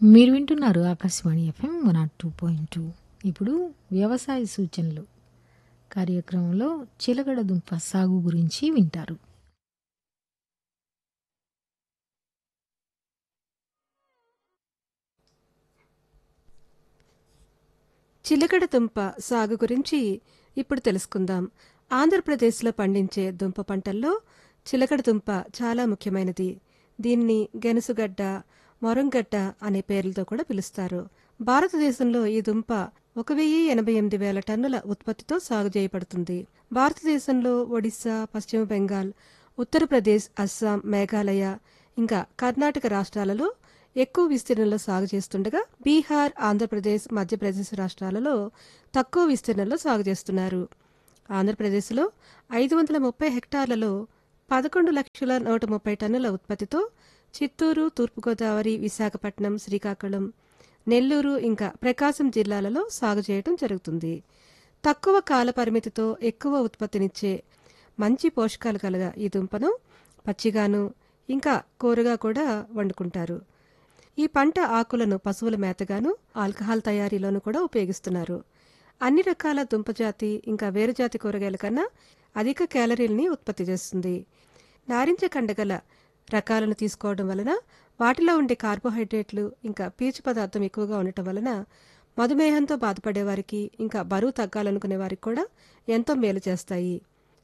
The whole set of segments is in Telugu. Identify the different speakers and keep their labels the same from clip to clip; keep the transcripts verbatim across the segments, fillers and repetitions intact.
Speaker 1: మీరు వింటున్నారు Akashvani FM one not two point two. ఇప్పుడు వ్యవసాయ సూచనలు కార్యక్రమంలో చిలకడ దుంప సాగు గురించి వింటారు.
Speaker 2: చిలకడ దుంప సాగు గురించి ఇప్పుడు తెలుసుకుందాం. ఆంధ్రప్రదేశ్లో పండించే దుంప పంటల్లో చిలకడ దుంప చాలా ముఖ్యమైనది. దీనిని గెనుసుగడ్డ, మొరంగడ్డ అనే పేర్లతో కూడా పిలుస్తారు. భారతదేశంలో ఈ దుంప ఒక వెయ్యి ఎనభై ఎనిమిది వేల టన్నుల ఉత్పత్తితో సాగు చేయబడుతుంది. భారతదేశంలో ఒడిశా, పశ్చిమ బెంగాల్, ఉత్తరప్రదేశ్, అస్సాం, మేఘాలయ ఇంకా కర్ణాటక రాష్ట్రాలలో ఎక్కువ విస్తీర్ణంలో సాగు చేస్తుండగా బీహార్, ఆంధ్రప్రదేశ్, మధ్యప్రదేశ్ రాష్ట్రాలలో తక్కువ విస్తీర్ణంలో సాగు చేస్తున్నారు. ఆంధ్రప్రదేశ్లో ఐదు వందల ముప్పై హెక్టార్లలో పదకొండు లక్షల నూట ముప్పై టన్నుల ఉత్పత్తితో చిత్తూరు, తూర్పుగోదావరి, విశాఖపట్నం, శ్రీకాకుళం, నెల్లూరు ఇంకా ప్రకాశం జిల్లాలలో సాగు చేయడం జరుగుతుంది. తక్కువ కాల పరిమితితో ఎక్కువ ఉత్పత్తినిచ్చే మంచి పోషకాలు కలగా ఈ దుంపను పచ్చిగాను ఇంకా కూరగా కూడా వండుకుంటారు. ఈ పంట ఆకులను పశువుల మేతగాను, ఆల్కహాల్ తయారీలోనూ కూడా ఉపయోగిస్తున్నారు. అన్ని రకాల దుంపజాతి ఇంకా వేరుజాతి కూరగాయల కన్నా అధిక క్యాలరీలని ఉత్పత్తి చేస్తుంది. నారింజ కండగల రకాలను తీసుకోవడం వలన వాటిలో ఉండే కార్బోహైడ్రేట్లు ఇంకా పీచు పదార్థం ఎక్కువగా ఉండటం వలన మధుమేహంతో బాధపడే వారికి ఇంకా బరువు తగ్గాలనుకునే వారికి కూడా ఎంతో మేలు చేస్తాయి.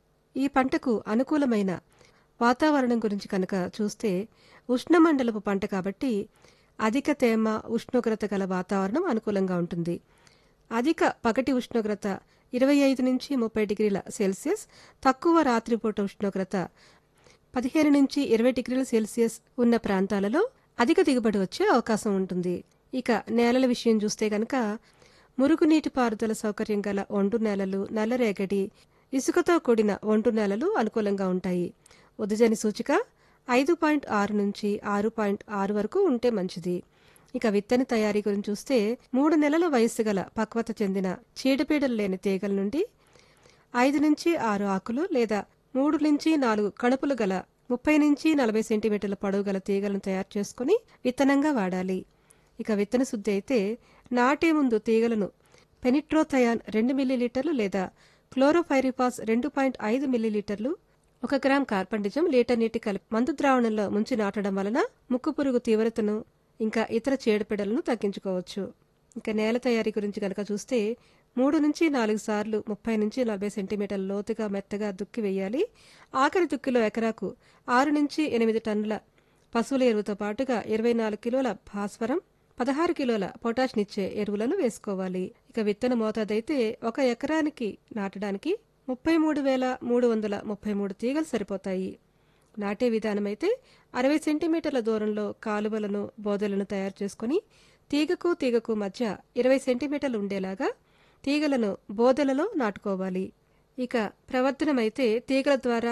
Speaker 2: ఈ పంటకు అనుకూలమైన వాతావరణం గురించి కనుక చూస్తే ఉష్ణమండలపు పంట కాబట్టి అధిక తేమ, ఉష్ణోగ్రత గల వాతావరణం అనుకూలంగా ఉంటుంది. అధిక పగటి ఉష్ణోగ్రత ఇరవై ఐదు నుంచి ముప్పై డిగ్రీల సెల్సియస్, తక్కువ రాత్రిపూట ఉష్ణోగ్రత పదిహేను నుంచి ఇరవై డిగ్రీల సెల్సియస్ ఉన్న ప్రాంతాలలో అధిక దిగుబడి వచ్చే అవకాశం ఉంటుంది. ఇక నేలల విషయం చూస్తే గనక మురుగునీటి పారుదల సౌకర్యం గల ఒండు నేలలు, నల్లరేగడి, ఇసుకతో కూడిన ఒండు నేలలు అనుకూలంగా ఉంటాయి. ఉదజని సూచిక ఐదు పాయింట్ ఆరు నుంచి ఆరు పాయింట్ ఆరు వరకు ఉంటే మంచిది. ఇక విత్తన తయారీ గురించి చూస్తే మూడు నెలల వయస్సు గల పక్వత చెందిన చీడపీడలు లేని తీగల నుండి ఐదు నుంచి ఆరు ఆకులు లేదా మూడు నుంచి నాలుగు కణుపులు గల ముప్పై నుంచి నలభై సెంటీమీటర్ల పొడవు గల తీగలను తయారు చేసుకుని విత్తనంగా వాడాలి. ఇక విత్తన శుద్ధి అయితే నాటే ముందు తీగలను పెనిట్రోథయాన్ రెండు మిల్లీలీటర్లు లేదా క్లోరోఫైరిఫాస్ రెండు పాయింట్ ఐదు మిల్లీలీటర్లు, ఒక గ్రామ్ కార్బండిజం లీటర్ నీటి కలిపి మందు ద్రావణంలో ముంచి నాటడం వలన ముక్కు పురుగు తీవ్రతను ఇంకా ఇతర చీడపీడలను తగ్గించుకోవచ్చు. ఇంకా నేల తయారీ గురించి కనుక చూస్తే మూడు నుంచి నాలుగు సార్లు ముప్పై నుంచి నలభై సెంటీమీటర్ల లోతుగా మెత్తగా దుక్కి వేయాలి. ఆఖరి దుక్కిలో ఎకరాకు ఆరు నుంచి ఎనిమిది టన్నుల పశువుల ఎరువుతో పాటుగా ఇరవై నాలుగు కిలోల భాస్వరం, పదహారు కిలోల పొటాష్నిచ్చే ఎరువులను వేసుకోవాలి. ఇక విత్తన మోతాదైతే ఒక ఎకరానికి నాటడానికి ముప్పై మూడు వేల మూడు వందల ముప్పై మూడు తీగలు సరిపోతాయి. నాటే విధానమైతే అరవై సెంటీమీటర్ల దూరంలో కాలువలను, బోదెలను తయారు చేసుకుని తీగకు తీగకు మధ్య ఇరవై సెంటీమీటర్లు ఉండేలాగా తీగలను బోదెలలో నాటుకోవాలి. ఇక ప్రవర్ధనమైతే తీగల ద్వారా